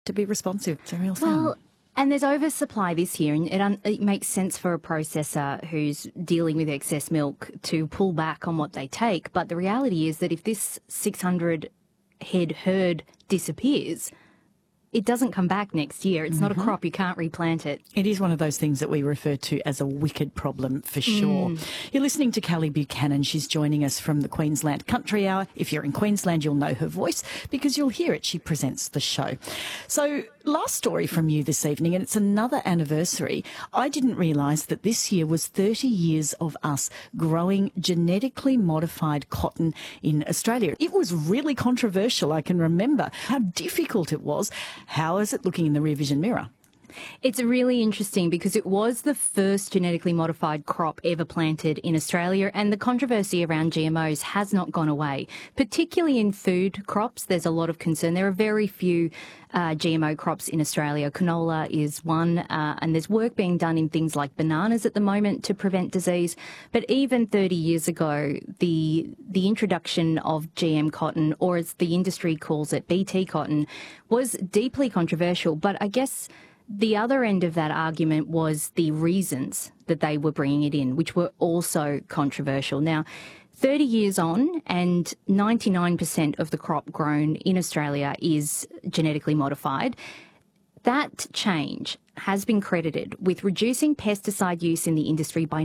to be responsive. It's a real thing. Well, and there's oversupply this year, and it makes sense for a processor who's dealing with excess milk to pull back on what they take. But the reality is that if this 600 head herd disappears, it doesn't come back next year. It's not a crop. You can't replant it. It is one of those things that we refer to as a wicked problem for sure. You're listening to Callie Buchanan. She's joining us from the Queensland Country Hour. If you're in Queensland, you'll know her voice because you'll hear it. She presents the show. So last story from you this evening, and it's another anniversary. I didn't realise that this year was 30 years of us growing genetically modified cotton in Australia. It was really controversial. I can remember how difficult it was. How is it looking in the rear vision mirror? It's really interesting because it was the first genetically modified crop ever planted in Australia, and the controversy around GMOs has not gone away. Particularly in food crops, there's a lot of concern. There are very few GMO crops in Australia. Canola is one, and there's work being done in things like bananas at the moment to prevent disease. But even 30 years ago, the introduction of GM cotton, or as the industry calls it, BT cotton, was deeply controversial. But I guess the other end of that argument was the reasons that they were bringing it in, which were also controversial. Now, 30 years on, and 99% of the crop grown in Australia is genetically modified. That change has been credited with reducing pesticide use in the industry by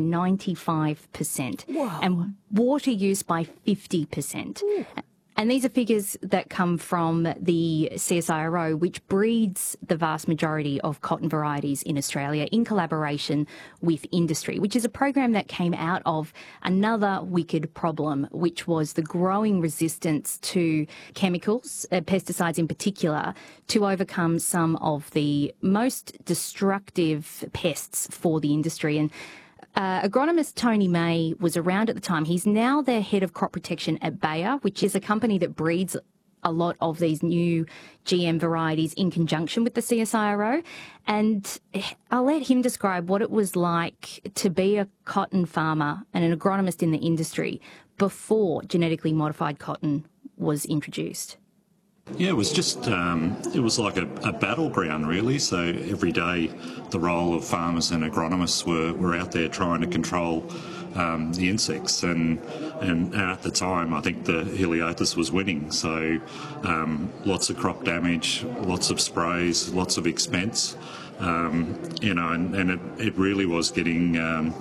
95% and water use by 50%. Ooh. And these are figures that come from the CSIRO, which breeds the vast majority of cotton varieties in Australia in collaboration with industry, which is a program that came out of another wicked problem, which was the growing resistance to chemicals, pesticides in particular, to overcome some of the most destructive pests for the industry. And agronomist Tony May was around at the time. He's now the head of crop protection at Bayer, which is a company that breeds a lot of these new GM varieties in conjunction with the CSIRO. And I'll let him describe what it was like to be a cotton farmer and an agronomist in the industry before genetically modified cotton was introduced. Yeah, it was just, it was like a battleground really. So every day the role of farmers and agronomists were out there trying to control the insects. And at the time, I think the Heliothis was winning. So lots of crop damage, lots of sprays, lots of expense, and it really was getting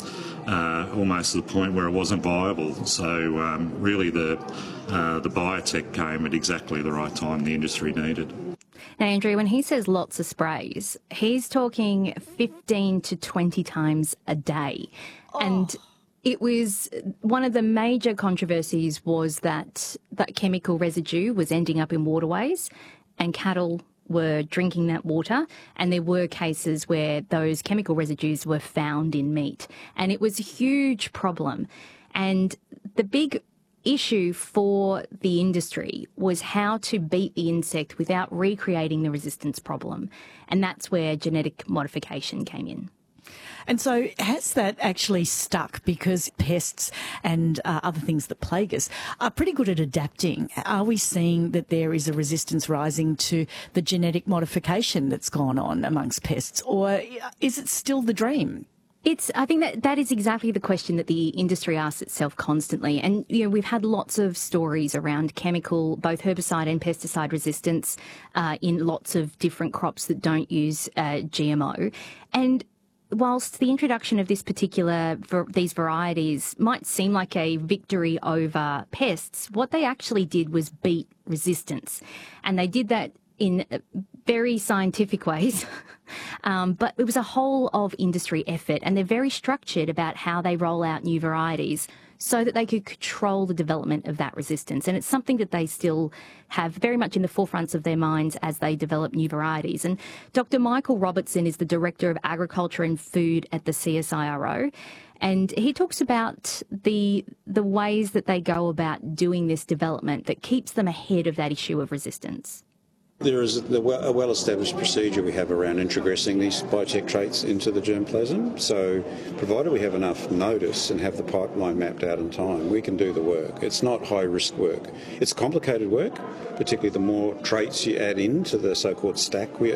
almost to the point where it wasn't viable. So really the biotech came at exactly the right time the industry needed. Now, Andrea, when he says lots of sprays, he's talking 15 to 20 times a day. Oh. And it was one of the major controversies was that chemical residue was ending up in waterways and cattle were drinking that water, and there were cases where those chemical residues were found in meat. And it was a huge problem. And the big issue for the industry was how to beat the insect without recreating the resistance problem. And that's where genetic modification came in. And so has that actually stuck because pests and other things that plague us are pretty good at adapting? Are we seeing that there is a resistance rising to the genetic modification that's gone on amongst pests, or is it still the dream? I think that is exactly the question that the industry asks itself constantly. And, we've had lots of stories around chemical, both herbicide and pesticide resistance in lots of different crops that don't use GMO. And whilst the introduction of these varieties might seem like a victory over pests, what they actually did was beat resistance. And they did that in very scientific ways. But it was a whole of industry effort, and they're very structured about how they roll out new varieties so that they could control the development of that resistance. And it's something that they still have very much in the forefronts of their minds as they develop new varieties. And Dr. Michael Robertson is the Director of Agriculture and Food at the CSIRO. And he talks about the ways that they go about doing this development that keeps them ahead of that issue of resistance. There is a well-established procedure we have around introgressing these biotech traits into the germplasm. So provided we have enough notice and have the pipeline mapped out in time, we can do the work. It's not high-risk work. It's complicated work, particularly the more traits you add into the so-called stack we